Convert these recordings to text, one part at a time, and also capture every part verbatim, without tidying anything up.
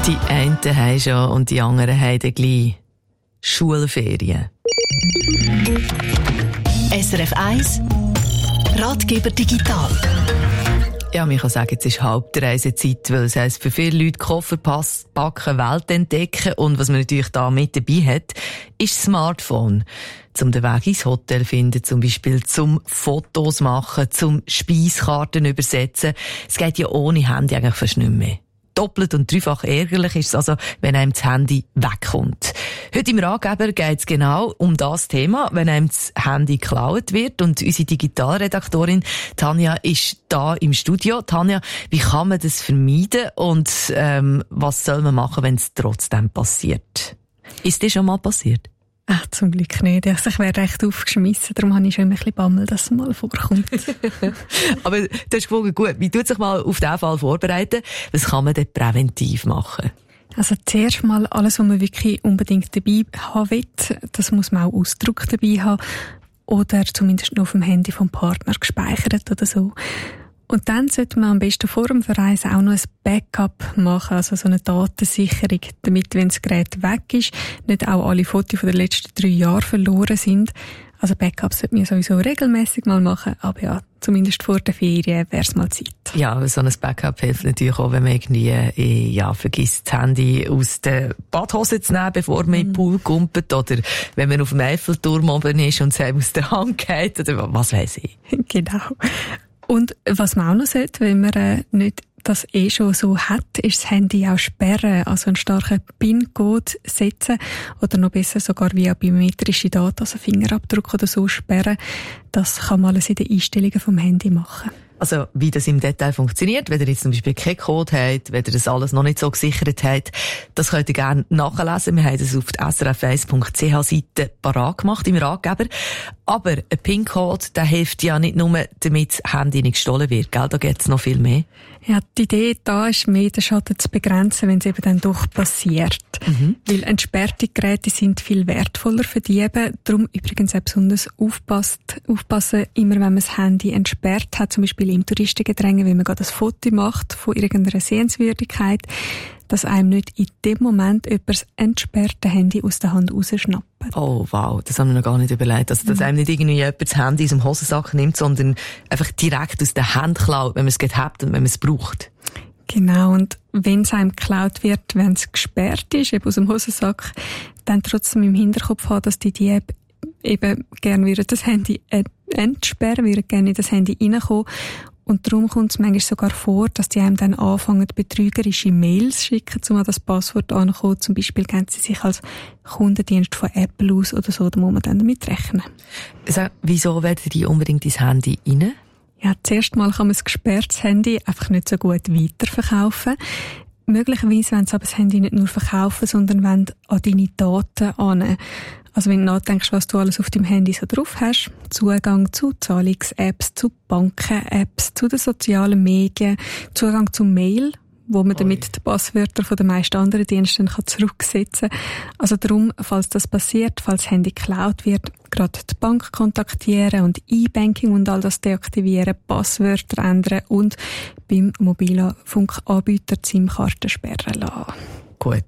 Die einen haben schon und die anderen haben dann gleich Schulferien. S R F eins Ratgeber digital. Ja, man kann sagen, jetzt ist Hauptreisezeit, weil es heisst, für viele Leute Koffer packen, Welt entdecken und was man natürlich da mit dabei hat, ist das Smartphone. Zum den Weg ins Hotel finden, zum Beispiel zum Fotos machen, zum Speiskarten übersetzen. Es geht ja ohne Handy eigentlich fast nicht mehr. Doppelt und dreifach ärgerlich ist es also, wenn einem das Handy wegkommt. Heute im Ratgeber geht es genau um das Thema, wenn einem das Handy geklaut wird. Und unsere Digitalredaktorin Tanja ist da im Studio. Tanja, wie kann man das vermeiden und ähm, was soll man machen, wenn es trotzdem passiert? Ist das schon mal passiert? Ach, zum Glück nicht. Also ich wäre recht aufgeschmissen, darum habe ich schon immer ein bisschen Bammel, dass es mal vorkommt. Aber das ist voll gut. Wie tut sich mal auf diesen Fall vorbereiten? Was kann man denn präventiv machen? Also zuerst mal alles, was man wirklich unbedingt dabei haben will, das muss man auch Ausdruck dabei haben oder zumindest noch auf dem Handy vom Partner gespeichert oder so. Und dann sollte man am besten vor dem Verreisen auch noch ein Backup machen, also so eine Datensicherung, damit, wenn das Gerät weg ist, nicht auch alle Fotos von den letzten drei Jahren verloren sind. Also Backups sollte man sowieso regelmäßig mal machen, aber ja, zumindest vor der Ferien wäre es mal Zeit. Ja, so ein Backup hilft natürlich auch, wenn man irgendwie äh, ja, vergisst, das Handy aus der Badhose zu nehmen, bevor man in den Pool kumpelt, oder wenn man auf dem Eiffelturm oben ist und es einem aus der Hand geht, oder was weiss ich. Genau. Und was man auch noch sollte, wenn man äh, nicht das eh schon so hat, ist das Handy auch sperren, also einen starken PIN-Code setzen oder noch besser sogar via biometrische Daten, also Fingerabdruck oder so sperren. Das kann man alles in den Einstellungen vom Handy machen. Also, wie das im Detail funktioniert, wenn ihr jetzt zum Beispiel keinen Code habt, wenn ihr das alles noch nicht so gesichert habt, das könnt ihr gerne nachlesen. Wir haben das auf der S R F eins Punkt C H Seite parat gemacht im Ratgeber. Aber ein PIN-Code, der hilft ja nicht nur, damit das Handy nicht gestohlen wird, gell? Da gibt es noch viel mehr. Ja, die Idee da ist mehr, den Schaden zu begrenzen, wenn es eben dann doch passiert. Mhm. Weil entsperrte Geräte sind viel wertvoller für Diebe. Darum übrigens auch besonders aufpasst, aufpassen, immer wenn man das Handy entsperrt hat, zum Beispiel im Touristengedränge, wenn man gerade ein Foto macht von irgendeiner Sehenswürdigkeit, dass einem nicht in dem Moment jemand das entsperrte Handy aus der Hand rausschnappt. Oh wow, das haben wir noch gar nicht überlegt. Also, dass mhm. einem nicht irgendwie jemand das Handy aus dem Hosensack nimmt, sondern einfach direkt aus der Hand klaut, wenn man es gerade hat und wenn man es braucht. Genau, und wenn es einem geklaut wird, wenn es gesperrt ist, eben aus dem Hosensack, dann trotzdem im Hinterkopf haben, dass die Diebe eben gerne wieder das Handy entsperren, wieder gerne in das Handy reinkommen. Und darum kommt es manchmal sogar vor, dass die einem dann anfangen, betrügerische Mails schicken, um an das Passwort anzukommen. Zum Beispiel kennen sie sich als Kundendienst von Apple aus oder so, da muss man dann damit rechnen. Also, wieso werden die unbedingt ins Handy rein? Ja, zuerst mal kann man das gesperrtes Handy einfach nicht so gut weiterverkaufen. Möglicherweise wollen sie aber das Handy nicht nur verkaufen, sondern wollen an deine Daten an. Also wenn du nachdenkst, was du alles auf deinem Handy so drauf hast, Zugang zu Zahlungs-Apps, zu Banken-Apps, zu den sozialen Medien, Zugang zum Mail, wo man damit die Passwörter von den meisten anderen Diensten kann zurücksetzen kann. Also darum, falls das passiert, falls das Handy geklaut wird, gerade die Bank kontaktieren und E-Banking und all das deaktivieren, Passwörter ändern und beim Mobilfunkanbieter die SIM-Karte sperren lassen. Gut.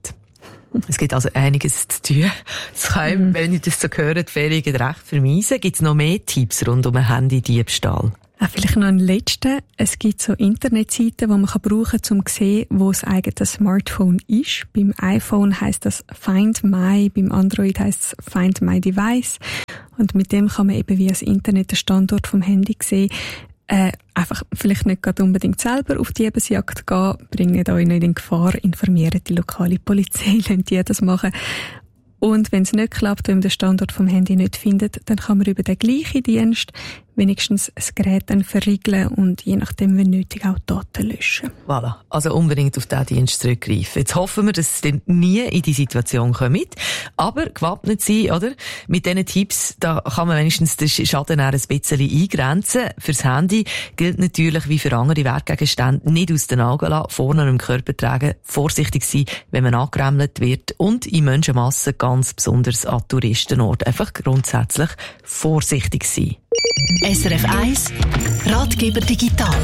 Es gibt also einiges zu tun. Es kann, mm. wenn ich das so höre, die Ferien recht vermeisen. Gibt es noch mehr Tipps rund um einen Handy-Diebstahl? Ah, vielleicht noch ein letzter. Es gibt so Internetseiten, die man brauchen kann, um zu sehen, wo das eigene Smartphone ist. Beim iPhone heisst das Find My, beim Android heisst es Find My Device. Und mit dem kann man eben via das Internet den Standort vom Handy sehen. Äh, einfach vielleicht nicht gerade unbedingt selber auf die Diebesjagd gehen, bringen euch nicht in Gefahr, informieren die lokale Polizei, lasst die das machen. Und wenn es nicht klappt, wenn man den Standort vom Handy nicht findet, dann kann man über den gleichen Dienst wenigstens das Gerät dann verriegeln und je nachdem, wenn nötig, auch Daten löschen. Voilà. Also unbedingt auf diesen Dienst zurückgreifen. Jetzt hoffen wir, dass es dann nie in die Situation kommt. Aber gewappnet sein, oder? Mit diesen Tipps, da kann man wenigstens den Schaden ein bisschen eingrenzen. Fürs Handy gilt natürlich wie für andere Wertgegenstände nicht aus den Augen lassen, vorne am Körper tragen, vorsichtig sein, wenn man angeremmelt wird und in Menschenmassen ganz besonders an Touristenorten einfach grundsätzlich vorsichtig sein. S R F eins Ratgeber digital.